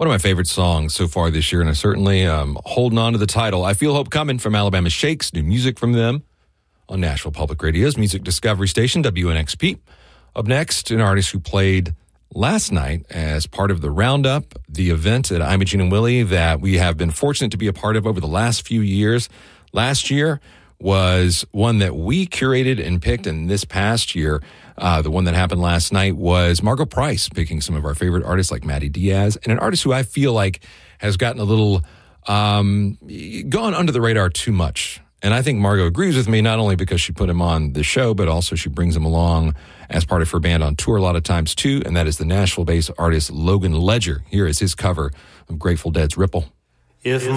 One of my favorite songs so far this year, and I certainly holding on to the title. I Feel Hope Coming from Alabama Shakes. New music from them on Nashville Public Radio's Music Discovery Station, WNXP. Up next, an artist who played last night as part of the Roundup, the event at Imogene and Willie that we have been fortunate to be a part of over the last few years. Last year was one that we curated and picked, and this past year, the one that happened last night was Margo Price, picking some of our favorite artists like Maddie Diaz, and an artist who I feel like has gotten a little gone under the radar too much. And I think Margo agrees with me, not only because she put him on the show, but also she brings him along as part of her band on tour a lot of times too, and that is the Nashville-based artist Logan Ledger. Here is his cover of Grateful Dead's Ripple. If